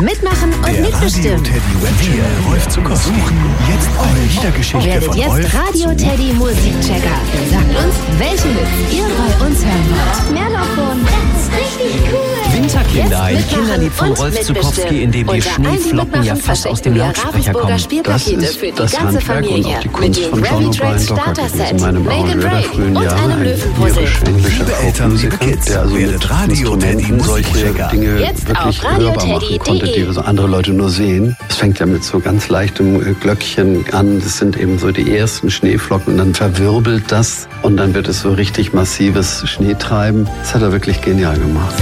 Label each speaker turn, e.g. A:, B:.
A: Mitmachen und
B: Der
A: mitbestimmen.
B: Radio-Teddy Rolf Zuckowski suchen jetzt euch der Geschichte
A: Werdet
B: von
A: jetzt
B: Rolf
A: Radio Teddy Musikchecker. Sagt uns, welchen Hits ihr bei uns hören wollt. Mehr davon. Das ist richtig cool.
C: Winterkinder, ein
A: Jetzt
C: Kinderlied von
A: mitmachen
C: Rolf
A: und
C: Zuckowski,
A: mitbestimmen.
C: in dem die
A: Unter allen,
C: Schneeflocken ja
A: mitmachen,
C: fast aus dem
A: verstecken wir
C: Lautsprecher
A: Ravensburger
C: kommen.
A: Spielpakete
D: Das ist
A: für die
D: das
A: ganze
D: Handwerk und
A: Familie.
D: auch die
A: Mit
D: Kunst
A: dem
D: von
A: Gravy
D: John
A: Train
D: O'Brien Docker
A: Starter
D: gewesen,
A: Set,
D: meinem
A: Make
D: Augen
A: and
D: der
A: Break
D: frühen
A: und
D: Jahre,
A: einem
D: ein
A: Löwenpuzzle.
D: irisch-englischer
B: Liebe Eltern, liebe
D: Folkmusikant,
B: Kids,
D: der also
B: werdet
D: mit
B: Radio Teddy
D: Instrumenten solche
B: Musikchecker.
D: Dinge
A: Jetzt
D: wirklich
A: auf
D: hörbar machen konnte, die so andere Leute nur sehen. Es fängt ja mit so ganz leichtem Glöckchen an. Das sind eben so die ersten Schneeflocken und dann verwirbelt das und dann wird es so richtig massives Schneetreiben. Das hat er wirklich genial gemacht.